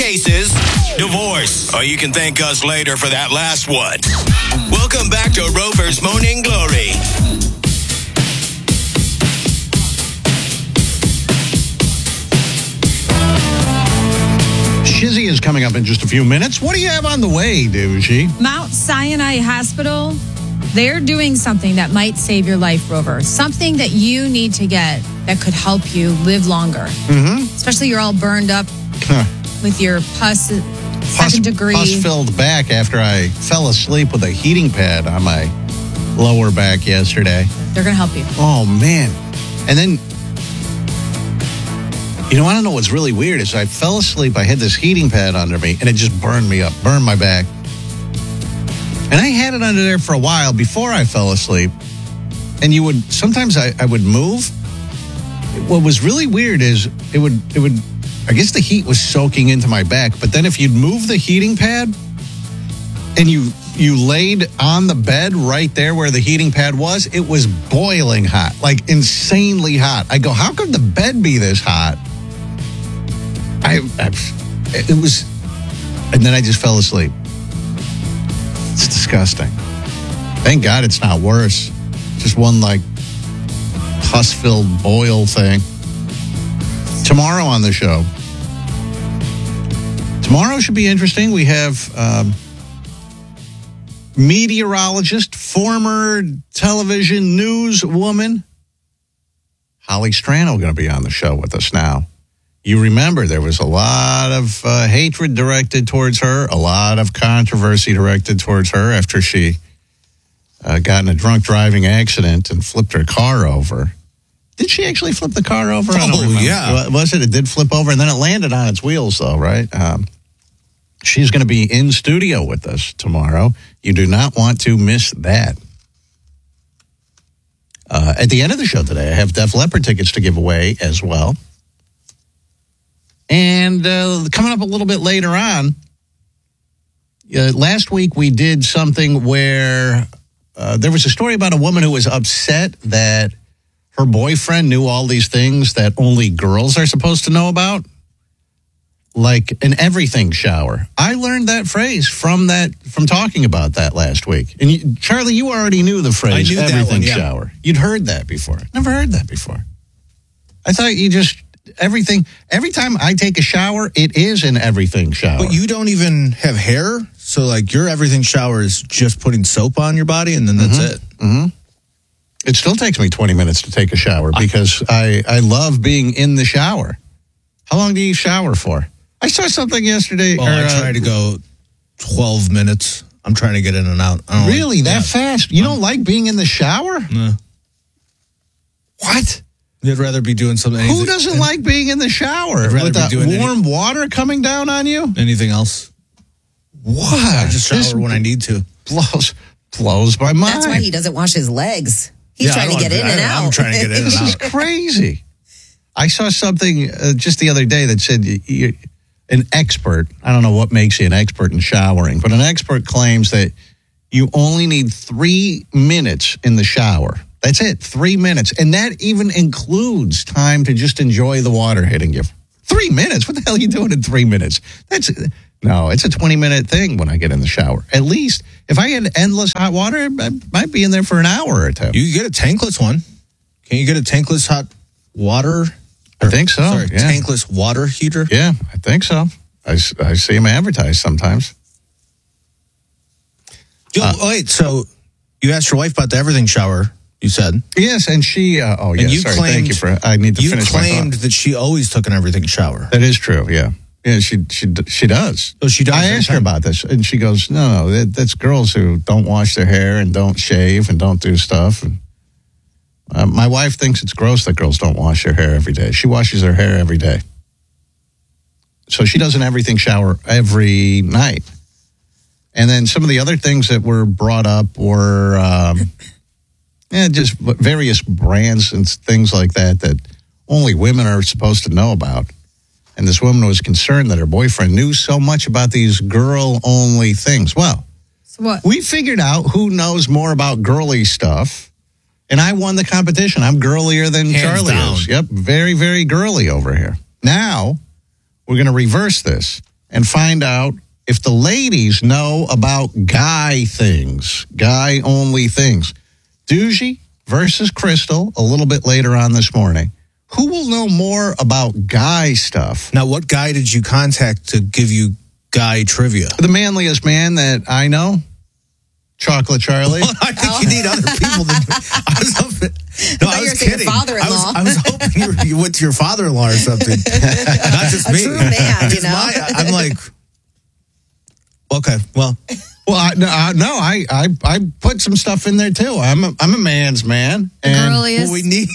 cases, divorce. Or you can thank us later for that last one. Welcome back to Rover's Morning Glory. Shizzy is coming up in just a few minutes. What do you have on the way, Doogie? Mount Sinai Hospital, they're doing something that might save your life, Rover. Something that you need to get that could help you live longer. Mm-hmm. Especially you're all burned up with your second degree. Pus-filled back after I fell asleep with a heating pad on my lower back yesterday. They're going to help you. Oh, man. And then, I don't know what's really weird is I fell asleep. I had this heating pad under me, and it just burned me up, burned my back. And I had it under there for a while before I fell asleep. And sometimes I would move. What was really weird is it would, I guess the heat was soaking into my back. But then if you'd move the heating pad and you laid on the bed right there where the heating pad was, it was boiling hot, like insanely hot. I go, how could the bed be this hot? It was, and then I just fell asleep. It's disgusting. Thank God it's not worse. Just one pus-filled boil thing. Tomorrow on the show. Tomorrow should be interesting. We have meteorologist, former television newswoman, Holly Strano going to be on the show with us now. You remember there was a lot of hatred directed towards her, a lot of controversy directed towards her after she got in a drunk driving accident and flipped her car over. Did she actually flip the car over? I don't remember. Yeah. Was it? It did flip over, and then it landed on its wheels, though, right? She's going to be in studio with us tomorrow. You do not want to miss that. At the end of the show today, I have Def Leppard tickets to give away as well. And coming up a little bit later on, last week we did something where there was a story about a woman who was upset that her boyfriend knew all these things that only girls are supposed to know about, like an everything shower. I learned that phrase from talking about that last week. And Charlie, you already knew the phrase everything shower. You'd heard that before. Never heard that before. I thought you just... every time I take a shower, it is an everything shower. But you don't even have hair, so your everything shower is just putting soap on your body, and then that's it. Mm-hmm. It still takes me 20 minutes to take a shower because I love being in the shower. How long do you shower for? I saw something yesterday. Well, I try to go 12 minutes. I'm trying to get in and out. Really? That fast? You don't like being in the shower? No. What? You'd rather be doing something. Who doesn't like being in the shower with the warm water coming down on you? Anything else? What? I just shower when I need to. Blows my mind. That's why he doesn't wash his legs. He's trying to get in and out. I'm trying to get in and out. This is crazy. I saw something just the other day that said an expert, I don't know what makes you an expert in showering, but an expert claims that you only need 3 minutes in the shower. That's it, 3 minutes. And that even includes time to just enjoy the water hitting you. 3 minutes? What the hell are you doing in 3 minutes? No, it's a 20-minute thing when I get in the shower. At least, if I had endless hot water, I might be in there for an hour or two. You get a tankless one. Can you get a tankless hot water? I think so. Sorry, yeah. Tankless water heater? Yeah, I think so. I see them advertised sometimes. Wait, so you asked your wife about the everything shower, you said? Yes, and she, thank you for, I need to finish my thought. You claimed that she always took an everything shower. That is true, yeah. Yeah, she does. Oh, she does. I asked her about this, and she goes, no, that's girls who don't wash their hair and don't shave and don't do stuff. And, my wife thinks it's gross that girls don't wash their hair every day. She washes her hair every day. So she does an everything shower every night. And then some of the other things that were brought up were just various brands and things like that only women are supposed to know about. And this woman was concerned that her boyfriend knew so much about these girl-only things. Well, so what? We figured out who knows more about girly stuff. And I won the competition. I'm girlier than Hands Charlie down. is. Yep, very, very girly over here. Now, we're going to reverse this. and find out if the ladies know about guy things, guy-only things. Doogie versus Crystal a little bit later on this morning. Who will know more about guy stuff? Now, what guy did you contact to give you guy trivia? The manliest man that I know, Chocolate Charlie. I think you need other people than I was kidding. Your father-in-law. I was hoping you went to your father-in-law or something. Not just me. A true man, you know? I'm like, okay, well. Well, I put some stuff in there too. I'm a man's man, and Girliest. We need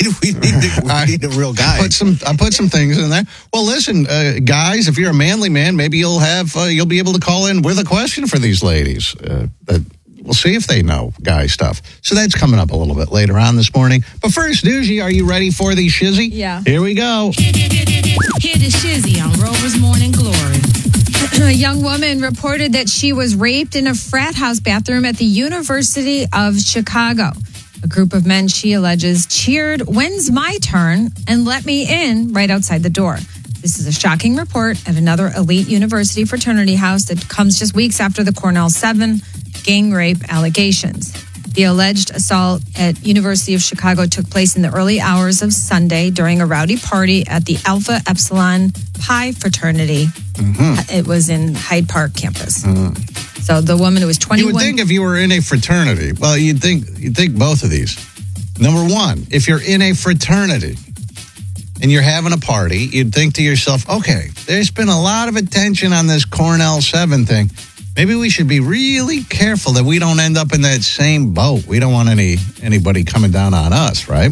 a real guy. I put some things in there. Well, listen, guys, if you're a manly man, maybe you'll be able to call in with a question for these ladies. We'll see if they know guy stuff. So that's coming up a little bit later on this morning. But first, Doogie, are you ready for the shizzy? Yeah. Here we go. Hear the shizzy on Rover's Morning Glory. A young woman reported that she was raped in a frat house bathroom at the University of Chicago. A group of men, she alleges, cheered, "When's my turn?" and "Let me in" right outside the door. This is a shocking report at another elite university fraternity house that comes just weeks after the Cornell 7 gang rape allegations. The alleged assault at University of Chicago took place in the early hours of Sunday during a rowdy party at the Alpha Epsilon Pi fraternity. It was in Hyde Park campus. So the woman who was 21. You would think if you were in a fraternity, well, you'd think both of these. Number one, if you're in a fraternity and you're having a party, you'd think to yourself, okay, there's been a lot of attention on this Cornell 7 thing. Maybe we should be really careful that we don't end up in that same boat. We don't want anybody coming down on us, right?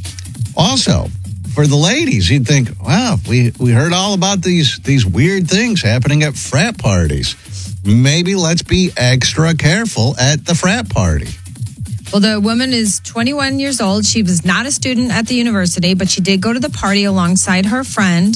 Also, for the ladies, you'd think, wow, we heard all about these weird things happening at frat parties. Maybe let's be extra careful at the frat party. Well, the woman is 21 years old. She was not a student at the university, but she did go to the party alongside her friend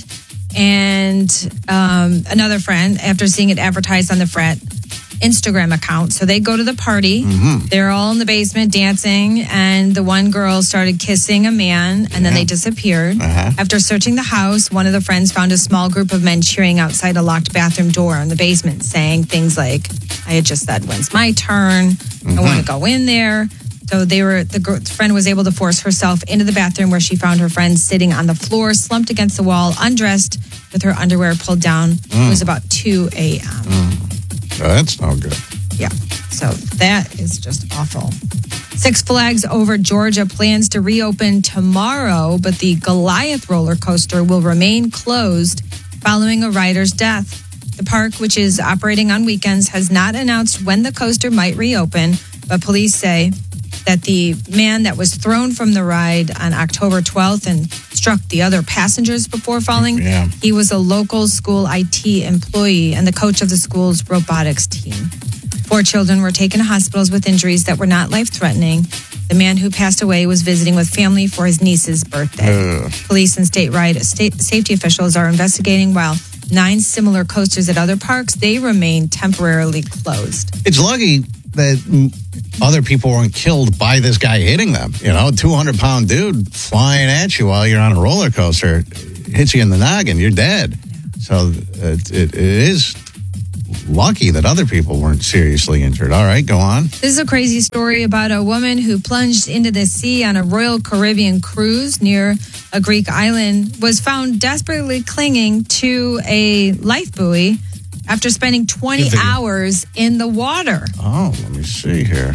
and another friend after seeing it advertised on the frat Instagram account. So they go to the party. They're all in the basement dancing, and the one girl started kissing a man, and then they disappeared. After searching the house, one of the friends found a small group of men cheering outside a locked bathroom door in the basement, saying things like, "I had just said, when's my turn? I want to go in there." So the friend was able to force herself into the bathroom, where she found her friend sitting on the floor, slumped against the wall, undressed, with her underwear pulled down. It was about 2 a.m. That's no good. Yeah. So that is just awful. Six Flags Over Georgia plans to reopen tomorrow, but the Goliath roller coaster will remain closed following a rider's death. The park, which is operating on weekends, has not announced when the coaster might reopen, but police say that the man that was thrown from the ride on October 12th and struck the other passengers before falling, he was a local school IT employee and the coach of the school's robotics team. 4 children were taken to hospitals with injuries that were not life-threatening. The man who passed away was visiting with family for his niece's birthday. Police and state safety officials are investigating, while 9 similar coasters at other parks, they remain temporarily closed. It's lucky that other people weren't killed by this guy hitting them. You know, a 200-pound dude flying at you while you're on a roller coaster hits you in the noggin, you're dead. So it is lucky that other people weren't seriously injured. All right, go on. This is a crazy story about a woman who plunged into the sea on a Royal Caribbean cruise near a Greek island, was found desperately clinging to a life buoy after spending 20 hours in the water. Oh, let me see here.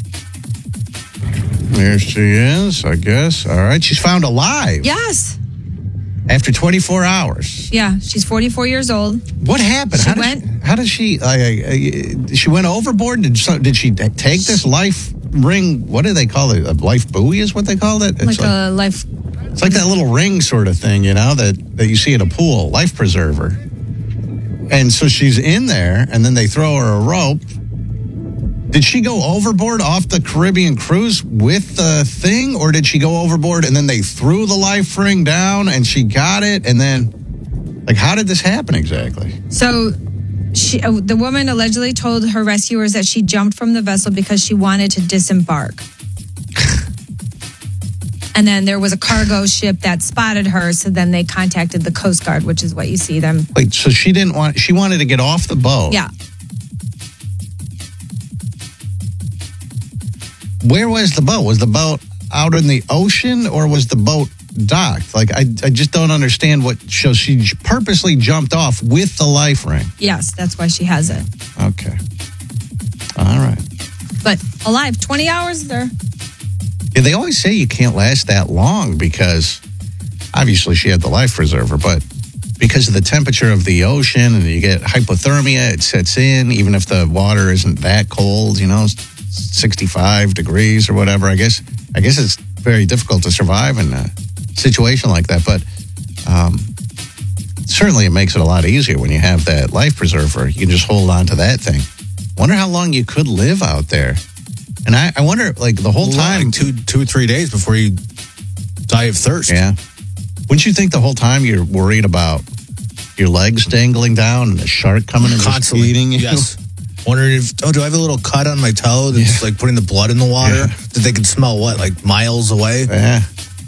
There she is, I guess. All right, she's found alive. Yes. After 24 hours. Yeah, she's 44 years old. What happened? How did she went overboard? Did she take this life ring? What do they call it? A life buoy is what they call it? It's like a life... It's like that little ring sort of thing, you know, that you see at a pool, life preserver. And so she's in there, and then they throw her a rope. Did she go overboard off the Caribbean cruise with the thing, or did she go overboard and then they threw the life ring down and she got it? And then, like, how did this happen exactly? So the woman allegedly told her rescuers that she jumped from the vessel because she wanted to disembark. And then there was a cargo ship that spotted her. So then they contacted the Coast Guard, which is what you see them. Wait, so she wanted to get off the boat. Yeah. Where was the boat? Was the boat out in the ocean or was the boat docked? Like, I just don't understand so she purposely jumped off with the life ring. Yes, that's why she has it. Okay. All right. But alive, 20 hours there. Yeah, they always say you can't last that long because obviously she had the life preserver, but because of the temperature of the ocean and you get hypothermia, it sets in, even if the water isn't that cold, 65 degrees or whatever. I guess it's very difficult to survive in a situation like that, but certainly it makes it a lot easier when you have that life preserver. You can just hold on to that thing. Wonder how long you could live out there. And I wonder, like, the whole time... Like 2 or 3 days before you die of thirst. Yeah. Wouldn't you think the whole time you're worried about your legs dangling down and a shark coming and just eating you? Yes. Wondering if, do I have a little cut on my toe that's like putting the blood in the water? Yeah. That they can smell what, like miles away? Yeah.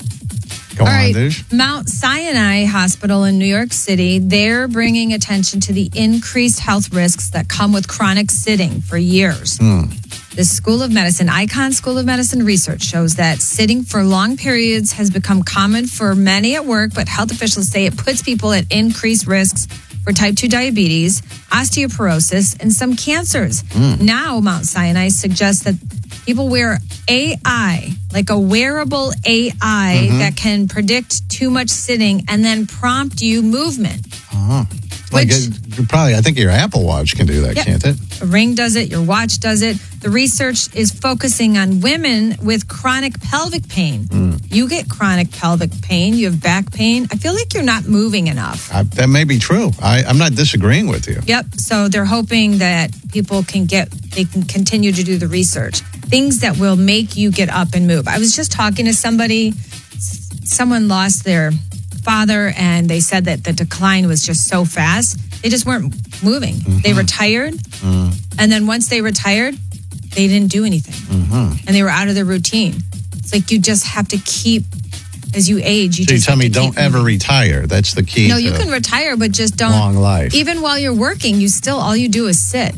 Go All on, right, douche. Mount Sinai Hospital in New York City, they're bringing attention to the increased health risks that come with chronic sitting for years. The School of Medicine, Icahn School of Medicine research shows that sitting for long periods has become common for many at work, but health officials say it puts people at increased risks for type 2 diabetes, osteoporosis, and some cancers. Now, Mount Sinai suggests that people wear AI, like a wearable AI that can predict too much sitting and then prompt you movement. Like, I think your Apple Watch can do that, can't it? A ring does it, your watch does it. The research is focusing on women with chronic pelvic pain. You get chronic pelvic pain, you have back pain. I feel like you're not moving enough. That may be true. I'm not disagreeing with you. Yep. So they're hoping that people can continue to do the research. Things that will make you get up and move. I was just talking to somebody, someone lost their father, and they said that the decline was just so fast. They just weren't moving. They retired, and then once they retired, they didn't do anything. And they were out of their routine. It's like you just have to keep, as you age, you So you just tell have me to don't keep ever moving. retire. That's the key. No, to you can retire, but just don't. long life. Even while you're working, you still, all you do is sit.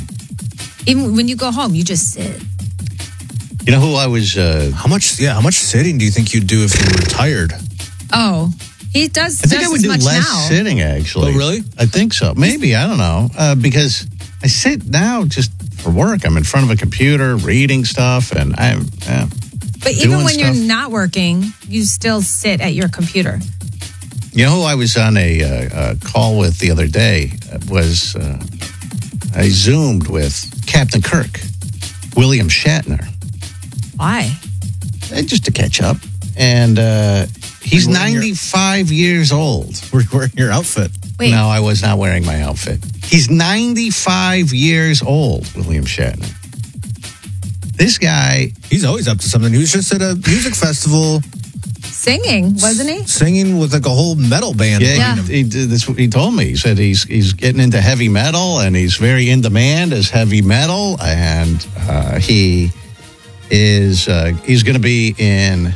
Even when you go home, you just sit. You know who I was... How much sitting do you think you'd do if you were retired? Oh, he does. I think I would as do much less now. sitting, actually. Oh, really? I think so. Maybe. I don't know. Because I sit now just for work. I'm in front of a computer reading stuff, and I'm... But even doing when you're stuff. not working, you still sit at your computer. You know who I was on a call with the other day? Was I Zoomed with Captain Kirk, William Shatner. Why? Just to catch up. And he's 95 years old. We're wearing your outfit. Wait. No, I was not wearing my outfit. He's 95 years old, William Shatner. This guy... He's always up to something. He was just at a music festival Singing, wasn't he? singing with like a whole metal band. Yeah. He did this. He told me. He said he's getting into heavy metal, and he's very in demand as heavy metal. And he is he's going to be in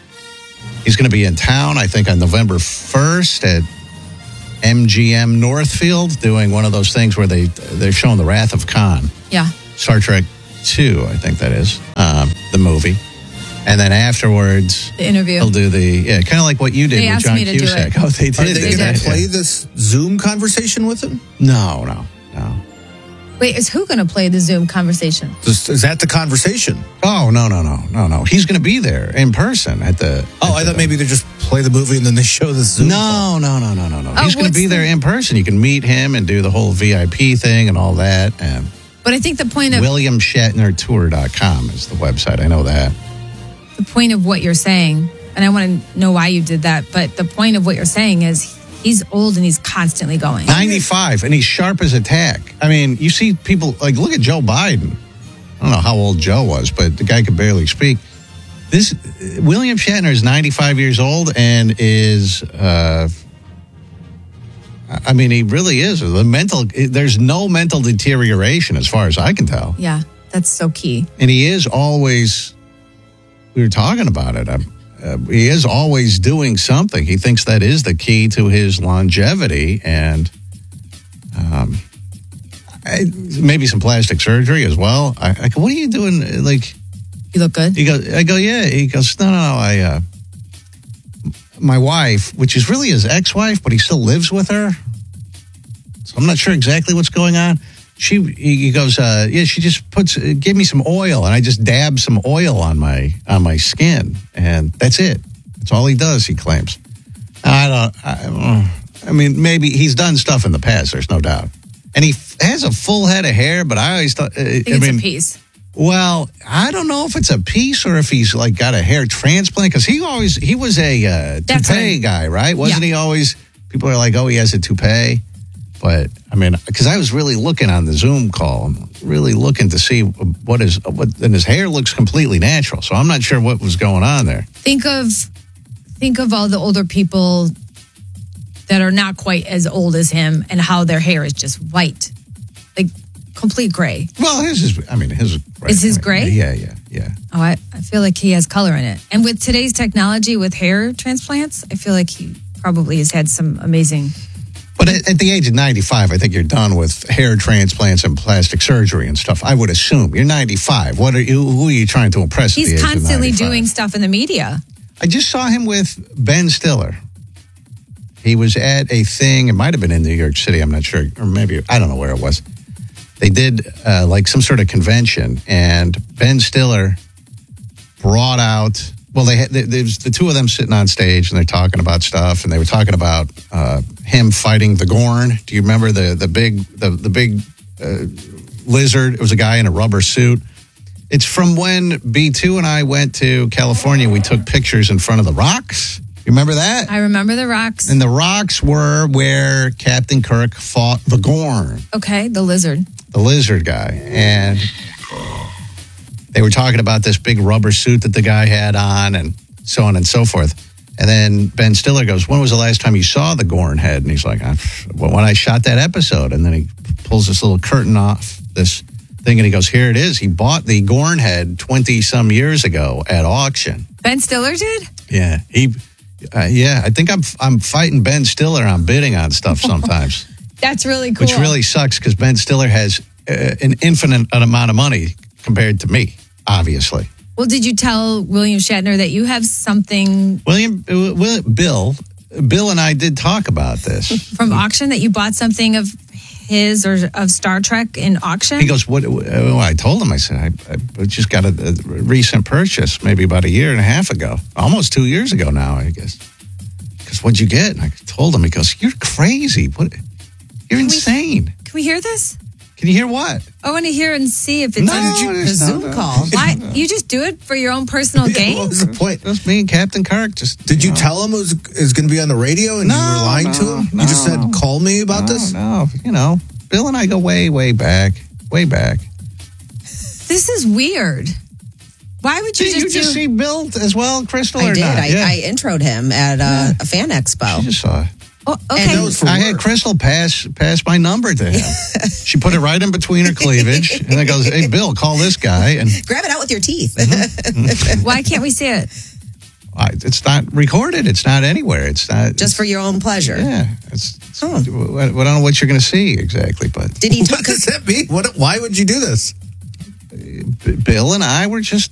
town. I think on November 1st at MGM Northfield, doing one of those things where they're showing the Wrath of Khan, Yeah. Star Trek 2, I think that is the movie. And then afterwards, The interview. he'll do kind of like what you did They with asked John me to do Cusack. it. Oh, they did. Are they going did. to play this Zoom conversation with him? No. Wait, is who going to play the Zoom conversation? Is that the conversation? Oh, no. He's going to be there in person at the... Oh, I thought maybe they just play the movie and then they show the Zoom. No. He's going to what's be there in person. You can meet him and do the whole VIP thing and all that. And But I think the point of WilliamShatnerTour.com is the website. I know that. what you're saying, and I want to know why you did that, but the point of what you're saying is he's old and he's constantly going. 95, and he's sharp as a tack. I mean, you see people, like, look at Joe Biden. I don't know how old Joe was, but the guy could barely speak. This William Shatner is 95 years old and is, he really is. There's no mental deterioration as far as I can tell. Yeah, that's so key. And he is always, we were talking about it. he is always doing something. He thinks that is the key to his longevity, and maybe some plastic surgery as well. I go, what are you doing? Like, You look good. I go, yeah. He goes, no. My wife, which is really his ex-wife, but he still lives with her. So I'm not sure exactly what's going on. He goes, she just give me some oil, and I just dab some oil on my skin, and that's it. That's all he does, he claims. I mean, maybe he's done stuff in the past, there's no doubt. And he has a full head of hair, but I always thought... I think it's a piece. Well, I don't know if it's a piece or if he's like got a hair transplant, because he was a toupee guy, right? Wasn't he always... People are like, oh, he has a toupee. But, I mean, because I was really looking on the Zoom call, I'm really looking to see and his hair looks completely natural. So I'm not sure what was going on there. Think of all the older people that are not quite as old as him and how their hair is just white, like complete gray. Well, his is gray. Is his gray? Yeah. Oh, I feel like he has color in it. And with today's technology with hair transplants, I feel like he probably has had some amazing... But at the age of 95, I think you're done with hair transplants and plastic surgery and stuff. I would assume. You're 95. Who are you trying to impress? He's at the age constantly of 95? doing stuff in the media. I just saw him with Ben Stiller. He was at a thing. It might have been in New York City. I'm not sure. Or maybe, I don't know where it was. They did like some sort of convention, and Ben Stiller brought out... Well, there's the two of them sitting on stage, and they're talking about stuff, and they were talking about him fighting the Gorn. Do you remember the big lizard? It was a guy in a rubber suit. It's from when B2 and I went to California. We took pictures in front of the rocks. You remember that? I remember the rocks. And the rocks were where Captain Kirk fought the Gorn. Okay, the lizard. The lizard guy. And... they were talking about this big rubber suit that the guy had on and so on and so forth. And then Ben Stiller goes, when was the last time you saw the Gorn head? And he's like, when I shot that episode. And then he pulls this little curtain off this thing and he goes, here it is. He bought the Gorn head 20-some years ago at auction. Ben Stiller did? Yeah. I think I'm fighting Ben Stiller on bidding on stuff sometimes. That's really cool. Which really sucks because Ben Stiller has an infinite amount of money compared to me. Obviously. Well, did you tell William Shatner that you have something... Bill and I did talk about this. From auction, that you bought something of his or of Star Trek in auction? He goes, what? I told him, I said, I just got a recent purchase, maybe about a year and a half ago. Almost 2 years ago now, I guess. Because what'd you get? And I told him, he goes, you're crazy. What? You're insane. Can we hear this? Can you hear what? I want to hear and see if it's a Zoom call. Why? You just do it for your own personal gain? What was the point? That's me and Captain Kirk. Did you tell him it was going to be on the radio and you were lying to him? You just said, call me about this? No, Bill and I go way, way back. Way back. This is weird. Why would you Did you just see Bill as well, Crystal? I or did. not? I introed him at a fan expo. She just saw it. Oh, okay. I had Crystal pass my number to him. She put it right in between her cleavage, and then goes, "Hey, Bill, call this guy." And grab it out with your teeth. Why can't we see it? It's not recorded. It's not anywhere. It's not just for your own pleasure. Yeah. I don't know what you're going to see exactly, but did he? What does that mean? Why would you do this? Bill and I were just